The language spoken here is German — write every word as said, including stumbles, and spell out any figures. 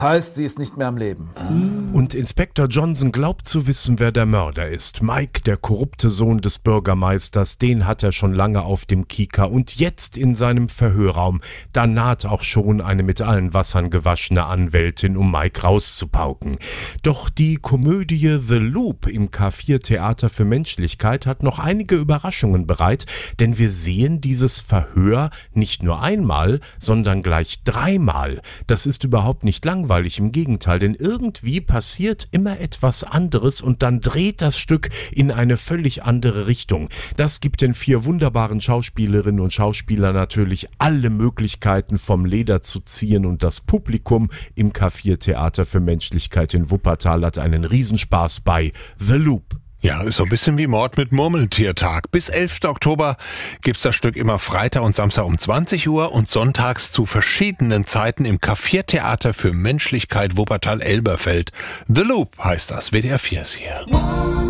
Heißt, sie ist nicht mehr am Leben. Und Inspektor Johnson glaubt zu wissen, wer der Mörder ist. Mike, der korrupte Sohn des Bürgermeisters, den hat er schon lange auf dem Kieker. Und jetzt in seinem Verhörraum, da naht auch schon eine mit allen Wassern gewaschene Anwältin, um Mike rauszupauken. Doch die Komödie The Loop im K vier Theater für Menschlichkeit hat noch einige Überraschungen bereit, denn wir sehen dieses Verhör nicht nur einmal, sondern gleich dreimal. Das ist überhaupt nicht langweilig. Im Gegenteil, denn irgendwie passiert immer etwas anderes und dann dreht das Stück in eine völlig andere Richtung. Das gibt den vier wunderbaren Schauspielerinnen und Schauspielern natürlich alle Möglichkeiten vom Leder zu ziehen und das Publikum im K vier Theater für Menschlichkeit in Wuppertal hat einen Riesenspaß bei The Loop. Ja, ist so ein bisschen wie Mord mit Murmeltiertag. Bis elften Oktober gibt's das Stück immer Freitag und Samstag um zwanzig Uhr und sonntags zu verschiedenen Zeiten im K vier Theater für Menschlichkeit Wuppertal-Elberfeld. The Loop heißt das. W D R vier ist hier.